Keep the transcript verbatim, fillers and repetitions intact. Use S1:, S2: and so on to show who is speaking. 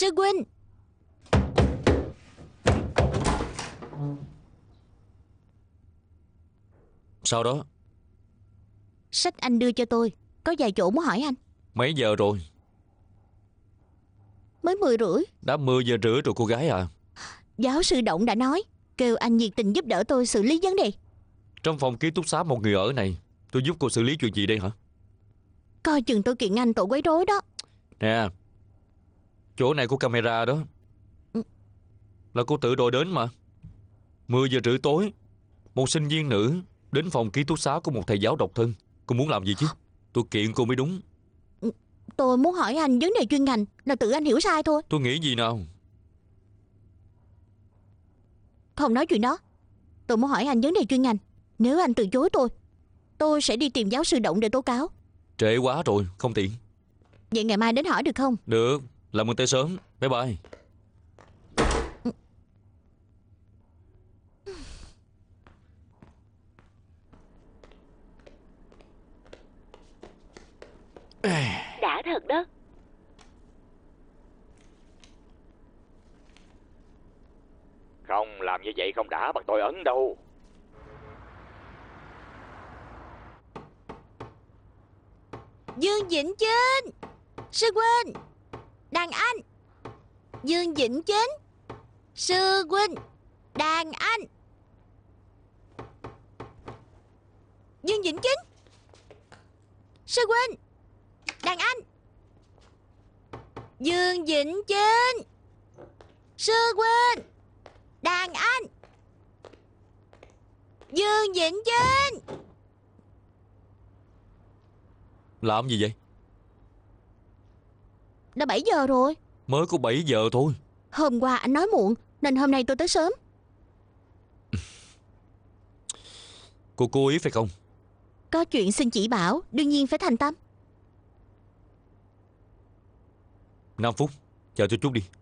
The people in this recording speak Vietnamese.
S1: Sư huynh.
S2: Sao đó?
S1: Sách anh đưa cho tôi, có vài chỗ muốn hỏi anh.
S2: Mấy giờ rồi?
S1: Mới mười rưỡi.
S2: Đã mười giờ rưỡi rồi cô gái à.
S1: Giáo sư Động đã nói kêu anh nhiệt tình giúp đỡ tôi xử lý vấn đề.
S2: Trong phòng ký túc xá một người ở này, tôi giúp cô xử lý chuyện gì đây hả?
S1: Coi chừng tôi kiện anh tội quấy rối đó.
S2: Nè, chỗ này có camera đó.
S1: Ừ.
S2: Là cô tự đội đến mà. Mười giờ rưỡi tối, một sinh viên nữ đến phòng ký túc xá của một thầy giáo độc thân. Cô muốn làm gì chứ? Tôi kiện cô mới đúng.
S1: Tôi muốn hỏi anh vấn đề chuyên ngành, là tự anh hiểu sai thôi.
S2: Tôi nghĩ gì nào?
S1: Không nói chuyện đó. Tôi muốn hỏi anh vấn đề chuyên ngành. Nếu anh từ chối tôi, tôi sẽ đi tìm giáo sư Động để tố cáo.
S2: Trễ quá rồi, không tiện.
S1: Vậy ngày mai đến hỏi được không?
S2: Được, làm ơn tới sớm. Bye bye.
S1: Đã thật đó.
S3: Không làm như vậy không đã bằng tôi ấn đâu.
S1: Dương Vĩnh Chinh, sư huynh. Đàn anh. Dương Vĩnh Chinh, sư huynh. Đàn anh. Dương Vĩnh Chinh, sư huynh. Đàn anh. Dương Vĩnh Chinh, sư huynh. Đàn anh. Dương Vĩnh Chinh.
S2: Làm gì vậy?
S1: Đã bảy giờ rồi.
S2: Mới có bảy giờ thôi.
S1: Hôm qua anh nói muộn, nên hôm nay tôi tới sớm.
S2: Cô cố ý phải không?
S1: Có chuyện xin chỉ bảo, đương nhiên phải thành tâm.
S2: Năm phút, chờ tôi chút đi.